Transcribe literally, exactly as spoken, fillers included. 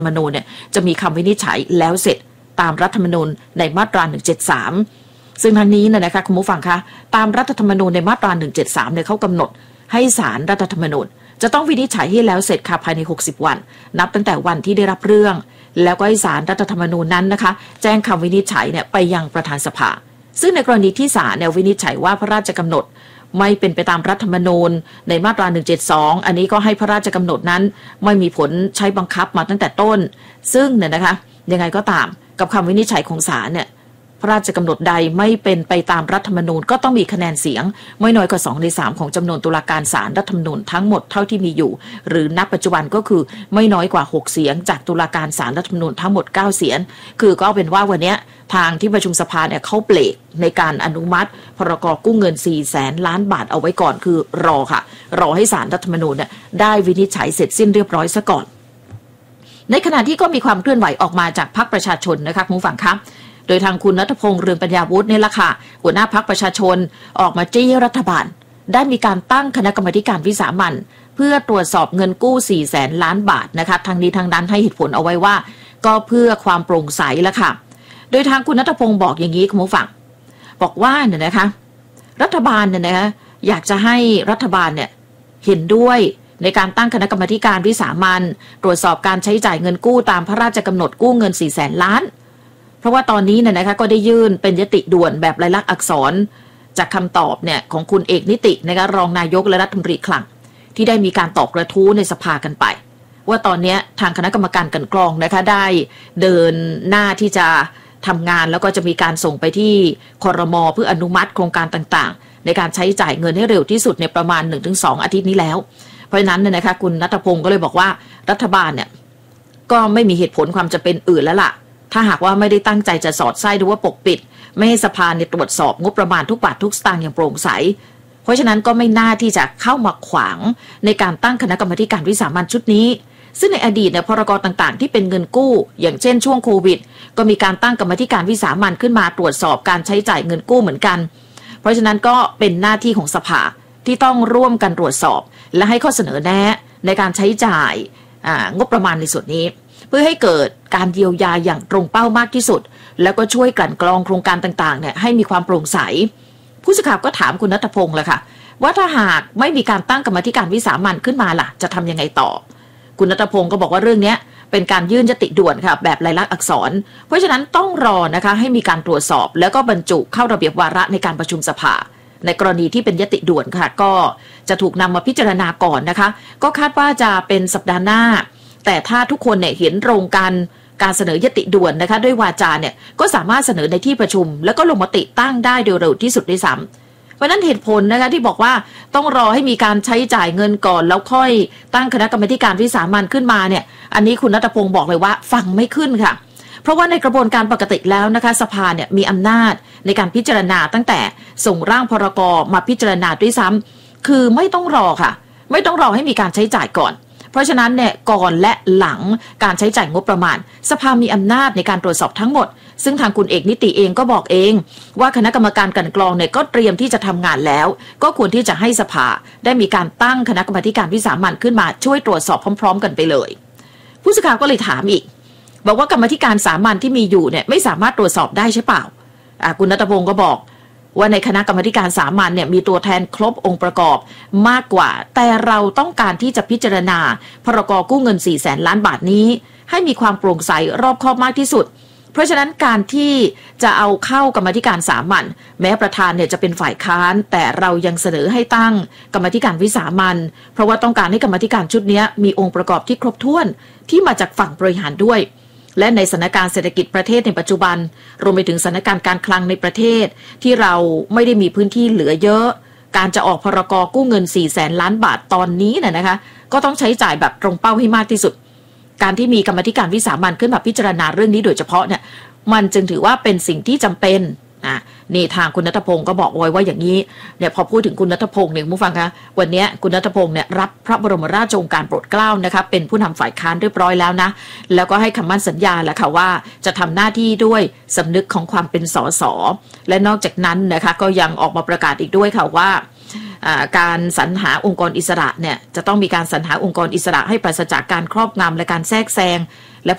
รมนูญเนี่ยจะมีคำวินิจฉัยแล้วเสร็จตามรัฐธรรมนูญในมาตราหนึ่งร้อยเจ็ดสิบสามซึ่งทางนี้เนี่ยนะคะคุณผู้ฟังคะตามรัฐธรรมนูญในมาตราหนึ่งร้อยเจ็ดสิบสามเนี่ยเขากำหนดให้ศาลรัฐธรรมนูญจะต้องวินิจฉัยให้แล้วเสร็จค่ะภายในหกสิบวันนับตั้งแต่วันที่ได้รับเรื่องแล้วก็ให้ศาลรัฐธรรมนูญนั้นนะคะแจ้งคำวินิจฉัยเนี่ยไปยังประธานสภาซึ่งในกรณีที่ศาลเนี่ยวินิจฉัยว่าพระราชกำหนดไม่เป็นไปตามรัฐธรรมนูญในมาตราหนึ่งร้อยเจ็ดสิบสองอันนี้ก็ให้พระราชกำหนดนั้นไม่มีผลใช้บังคับมาตั้งแต่ต้นซึ่งเนี่ยนะคะยังไงก็ตามกับคำวินิจฉัยของศาลเนี่ยพระราชกำหนดใดไม่เป็นไปตามรัฐธรรมนูญก็ต้องมีคะแนนเสียงไม่น้อยกว่าสองในสามของจำนวนตุลาการศาลรัฐธรรมนูญทั้งหมดเท่าที่มีอยู่หรือณปัจจุบันก็คือไม่น้อยกว่าหกเสียงจากตุลาการศาลรัฐธรรมนูญทั้งหมดเก้าเสียงคือก็เป็นว่าวันนี้ทางที่ประชุมสภาเนี่ยเขาเบรกในการอนุมัติพรกกู้เงินสี่แสนล้านบาทเอาไว้ก่อนคือรอค่ะรอให้ศาลรัฐธรรมนูญเนี่ยได้วินิจฉัยเสร็จสิ้นเรียบร้อยซะก่อนในขณะที่ก็มีความเคลื่อนไหวออกมาจากพรรคประชาชนนะคะคุณผู้ฟังครับโดยทางคุณณัฐพงษ์เรืองปัญญาวุฒินี่แหละค่ะหัวหน้าพรรคประชาชนออกมาจี้รัฐบาลได้มีการตั้งคณะกรรมาการวิสามัญเพื่อตรวจสอบเงินกู้สี่แสนล้านบาทนะคะทางนี้ทางนั้นให้เหตุผลเอาไว้ว่าก็เพื่อความโปร่งใสแล้วค่ะโดยทางคุณณัฐพงษ์บอกอย่างนี้คุณผู้ฟังบอกว่าเนี่ยนะคะรัฐบาลเนี่ยนะอยากจะให้รัฐบาลเนี่ยเห็นด้วยในการตั้งคณะกรรมาการวิสามัญตรวจสอบการใช้จ่ายเงินกู้ตามพระราชกำหนดกู้เงินสี่แสนล้านเพราะว่าตอนนี้เนี่ยนะคะก็ได้ยื่นเป็นยติด่วนแบบลายลักษณ์อักษรจากคำตอบเนี่ยของคุณเอกนิตินะคะรองนายกและรัฐมนตรีคลังที่ได้มีการตอบกระทู้ในสภากันไปว่าตอนนี้ทางคณะกรรมการกลั่นกรองนะคะได้เดินหน้าที่จะทำงานแล้วก็จะมีการส่งไปที่ครม.เพื่ออนุมัติโครงการต่างๆในการใช้จ่ายเงินให้เร็วที่สุดในประมาณ หนึ่งถึงสอง อาทิตย์นี้แล้วเพราะฉะนั้นเนี่ยนะคะคุณณัฐพงศ์ก็เลยบอกว่ารัฐบาลเนี่ยก็ไม่มีเหตุผลความจำเป็นอื่นแล้วล่ะถ้าหากว่าไม่ได้ตั้งใจจะสอดไส้หรือว่าปกปิดไม่ให้สภาเนี่ยตรวจสอบงบประมาณทุกบาททุกสตางค์อย่างโปร่งใสเพราะฉะนั้นก็ไม่น่าที่จะเข้ามาขวางในการตั้งคณะกรรมาการวิสามัญชุดนี้ซึ่งในอดีตเนี่ยพรกต่างๆที่เป็นเงินกู้อย่างเช่นช่วงโควิดก็มีการตั้งกรรมาการวิสามัญขึ้นมาตรวจสอบการใช้จ่ายเงินกู้เหมือนกันเพราะฉะนั้นก็เป็นหน้าที่ของสภาที่ต้องร่วมกันตรวจสอบและให้ข้อเสนอแนะในการใช้จ่ายงบประมาณในส่วนนี้เพื่อให้เกิดการเยียวยาอย่างตรงเป้ามากที่สุดแล้วก็ช่วยกลั่นกรองโครงการต่างๆเนี่ยให้มีความโปร่งใสผู้สื่อข่าวก็ถามคุณณัฐพงษ์เลยค่ะว่าถ้าหากไม่มีการตั้งกรรมาการวิสามัญขึ้นมาล่ะจะทำยังไงต่อคุณณัฐพงษ์ก็บอกว่าเรื่องนี้เป็นการยื่นยติด่วนค่ะแบบลายลักษณ์อักษรเพราะฉะนั้นต้องรอนะคะให้มีการตรวจสอบแล้วก็บรรจุเข้าระเบียบวาระในการประชุมสภาในกรณีที่เป็นยติด่วนค่ะก็จะถูกนำมาพิจารณาก่อนนะคะก็คาดว่าจะเป็นสัปดาห์หน้าแต่ถ้าทุกคนเนี่ยเห็นตรงกันการเสนอยติด่วนนะคะด้วยวาจาเนี่ยก็สามารถเสนอในที่ประชุมแล้วก็ลงมติตั้งได้โดยเร็วที่สุดด้วยซ้ำเพราะนั้นเหตุผลนะคะที่บอกว่าต้องรอให้มีการใช้จ่ายเงินก่อนแล้วค่อยตั้งคณะกรรมาการวิสามัญขึ้นมาเนี่ยอันนี้คุณณัฐพงศ์บอกเลยว่าฟังไม่ขึ้นค่ะเพราะว่าในกระบวนการปกติแล้วนะคะสภาเนี่ยมีอำนาจในการพิจารณาตั้งแต่ส่งร่างพรกมาพิจารณาด้วยซ้ำคือไม่ต้องรอค่ะไม่ต้องรอให้มีการใช้จ่ายก่อนเพราะฉะนั้นเนี่ยก่อนและหลังการใช้จ่ายงบประมาณสภามีอำนาจในการตรวจสอบทั้งหมดซึ่งทางคุณเอกนิติเองก็บอกเองว่าคณะกรรมการกลั่นกรองเนี่ยก็เตรียมที่จะทำงานแล้วก็ควรที่จะให้สภาได้มีการตั้งคณะกรรมาการวิสามัญขึ้นมาช่วยตรวจสอบพร้อมๆกันไปเลยผู้สื่อข่าวก็เลยถามอีกบอกว่ากรรมาการสามัญที่มีอยู่เนี่ยไม่สามารถตรวจสอบได้ใช่เปล่าอ่าคุณณัฐพงศ์ก็บอกว่าในคณะกรรมาการสามัญเนี่ยมีตัวแทนครบองค์ประกอบมากกว่าแต่เราต้องการที่จะพิจารณาพรกกู้เงินสี่แสนล้านบาทนี้ให้มีความโปร่งใสรอบคอบมากที่สุดเพราะฉะนั้นการที่จะเอาเข้ากรรมาการสามัญแม้ประธานเนี่ยจะเป็นฝ่ายค้านแต่เรายังเสนอให้ตั้งกรรมาการวิสามัญเพราะว่าต้องการให้กรรมาการชุดนี้มีองค์ประกอบที่ครบถ้วนที่มาจากฝั่งบริหารด้วยและในสถานการณ์เศรษฐกิจประเทศในปัจจุบันรวมไปถึงสถานการณ์การคลังในประเทศที่เราไม่ได้มีพื้นที่เหลือเยอะการจะออกพรกกู้เงินสี่แสนล้านบาทตอนนี้เนี่ยนะคะก็ต้องใช้จ่ายแบบตรงเป้าให้มากที่สุดการที่มีกรรมาการวิสามัญขึ้นมาพิจารณาเรื่องนี้โดยเฉพาะเนี่ยมันจึงถือว่าเป็นสิ่งที่จำเป็นอ่ะนี่ทางคุณณัฐพงศ์ก็บอกไว้ว่าอย่างนี้เนี่ยพอพูดถึงคุณณัฐพงศ์เนี่ยผู้ฟังคะวันนี้คุณณัฐพงศ์เนี่ยรับพระบรมราชโองการโปรดเกล้านะคะเป็นผู้นำฝ่ายค้านเรียบร้อยแล้วนะแล้วก็ให้คำมั่นสัญญาแหละค่ะว่าจะทำหน้าที่ด้วยสำนึกของความเป็นสสและนอกจากนั้นนะคะก็ยังออกมาประกาศอีกด้วยค่ะว่าการสรรหาองค์กรอิสระเนี่ยจะต้องมีการสรรหาองค์กรอิสระให้ปราศจากการครอบงำและการแทรกแซง